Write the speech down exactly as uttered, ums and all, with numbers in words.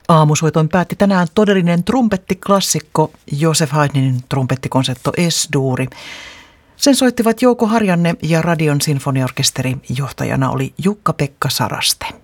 Aamusoiton päätti tänään todellinen trumpettiklassikko Josef Haydnin trumpettikonsertto Es-duuri. Sen soittivat Jouko Harjanne ja Radion sinfoniaorkesteri. Johtajana oli Jukka-Pekka Saraste.